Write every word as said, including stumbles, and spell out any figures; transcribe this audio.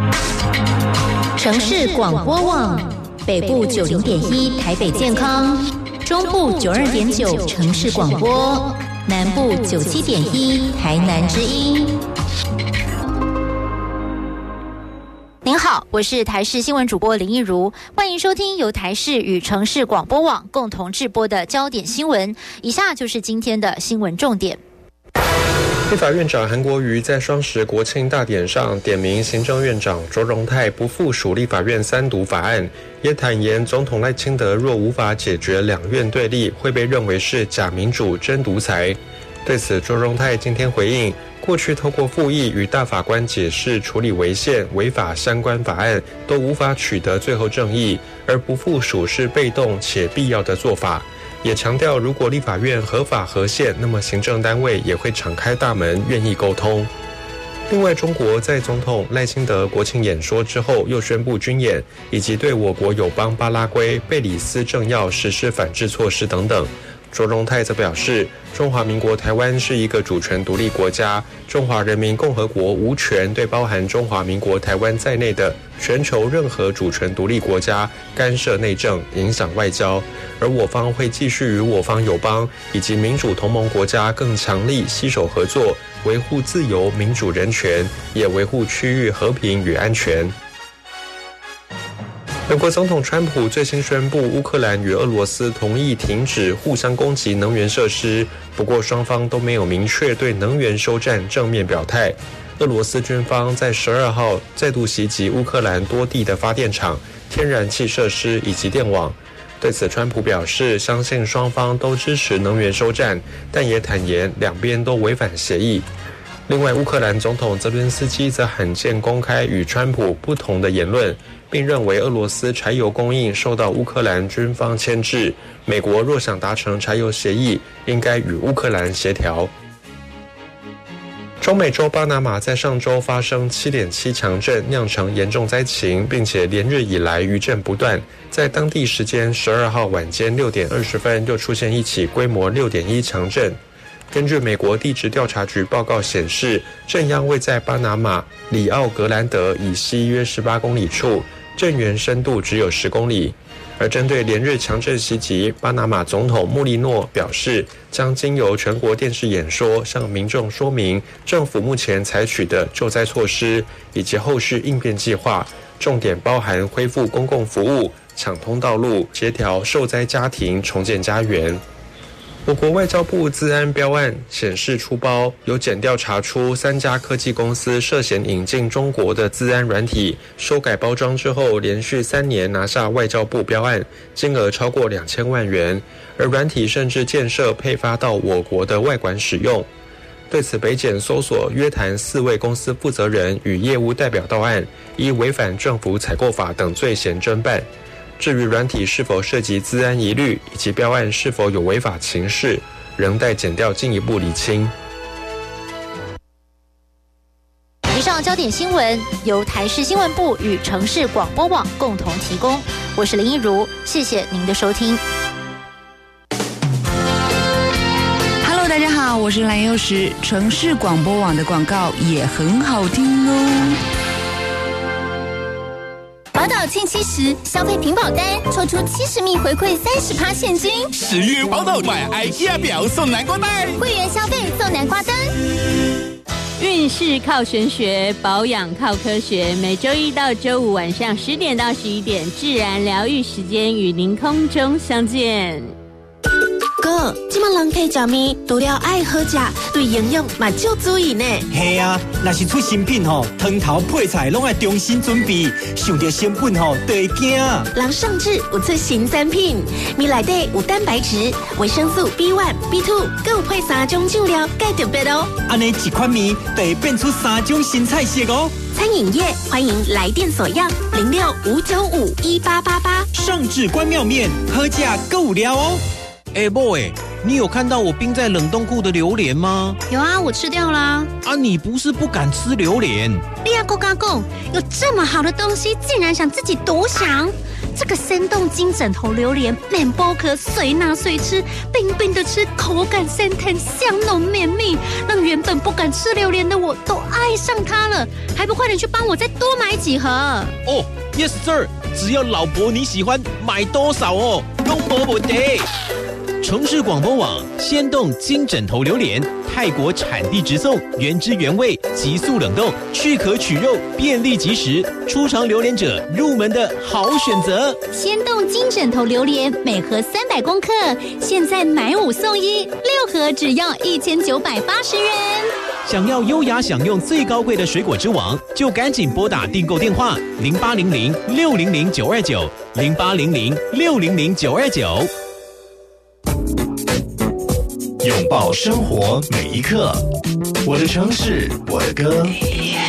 城市广播网，北部九零点一台北健康，中部九二点九城市广播，南部九七点一台南之音。您好，我是台视新闻主播林益如，欢迎收听由台视与城市广播网共同制播的焦点新闻。以下就是今天的新闻重点。 立法院长韩国瑜在双十国庆大典上点名行政院长卓荣泰不附属立法院三读法案，也坦言总统赖清德若无法解决两院对立，会被认为是假民主真独裁。对此，卓荣泰今天回应，过去透过复议与大法官解释处理违宪违法相关法案都无法取得最后正义，而不附属是被动且必要的做法。也强调，如果立法院合法合宪，那么行政单位也会敞开大门，愿意沟通。另外，中国在总统赖清德国庆演说之后，又宣布军演，以及对我国友邦巴拉圭、贝里斯政要实施反制措施等等。卓荣泰则表示，中华民国台湾是一个主权独立国家，中华人民共和国无权对包含中华民国台湾在内的全球任何主权独立国家干涉内政、影响外交，而我方会继续与我方友邦以及民主同盟国家更强力携手合作，维护自由、民主、人权，也维护区域和平与安全。美国总统川普最新宣布，乌克兰与俄罗斯同意停止互相攻击能源设施，不过双方都没有明确对能源休战正面表态。俄罗斯军方在十二号再度袭击乌克兰多地的发电厂、天然气设施以及电网。对此，川普表示，相信双方都支持能源休战，但也坦言两边都违反协议。另外，乌克兰总统泽连斯基则罕见公开与川普不同的言论，并认为俄罗斯柴油供应受到乌克兰军方牵制，美国若想达成柴油协议，应该与乌克兰协调。中美洲巴拿马在上周发生 七点七 强震，酿成严重灾情，并且连日以来余震不断。在当地时间十二号晚间六点二十分，又出现一起规模 六点一 强震。根据美国地质调查局报告显示，震央位在巴拿马里奥格兰德以西约十八公里处，震源深度只有十公里。而针对连日强震袭击，巴拿马总统穆利诺表示，将经由全国电视演说向民众说明政府目前采取的救灾措施以及后续应变计划，重点包含恢复公共服务、抢通道路、协调受灾家庭重建家园。我国外交部资安标案显示出包，有检调查出三家科技公司涉嫌引进中国的资安软体，修改包装之后，连续三年拿下外交部标案，金额超过两千万元，而软体甚至建设配发到我国的外馆使用。对此，北检搜索约谈四位公司负责人与业务代表到案，依违反政府采购法等罪嫌侦办。至于软体是否涉及资安疑虑，以及标案是否有违法情事，仍待检调进一步厘清。 以上焦点新闻由台视新闻部与城市广播网共同提供，我是林益如，谢谢您的收听。 Hello， 大家好，我是蓝幼时，城市广播网的广告也很好听哦。 宝岛庆七十，消费屏保单抽出七十米回馈三十趴现金。 十月宝岛买 IKEA 表送南瓜袋， 会员消费送南瓜灯。 运势靠玄学，保养靠科学。每周一到周五晚上十点到十一点，自然疗愈时间与您空中相见。 哥，这么人客食面，除了爱好食，对营养嘛就注意呢。 嘿啊，若是出新品吼，汤头配菜拢爱重新准备，想到成本吼，就会惊。 人上志有出新产品，米内底有蛋白质、维生素 B 一、B 二，还有配三种酱料，介特别哦。 安尼一款面就会变出三种新菜色哦。 餐饮业欢迎来电索样零六五九五一八八八。 上志关庙面，好食够料哦。 哎 boy， 你有看到我冰在冷冻库的榴莲吗？ 有啊，我吃掉啦。 啊，你不是不敢吃榴莲？ 利亚哥嘎贡有这么好的东西，竟然想自己独享？ 这个鲜冻金枕头榴莲面包壳随拿随吃，冰冰的吃，口感鲜甜香浓绵密，让原本不敢吃榴莲的我都爱上它了。还不快点去帮我再多买几盒？ 哦 ，Yes sir， 只要老婆你喜欢，买多少哦，都没问题。城市广播网鲜冻金枕头榴莲，泰国产地直送，原汁原味，急速冷冻，去壳取肉，便利即食，初尝榴莲者入门的好选择。 鲜冻金枕头榴莲每盒三百公克，现在买五送一，六盒只要一千九百八十元。 想要优雅享用最高贵的水果之王，就赶紧拨打订购电话零八零零六零零九二九零八零零六零零九二九。 拥抱生活每一刻，我的城市，我的歌。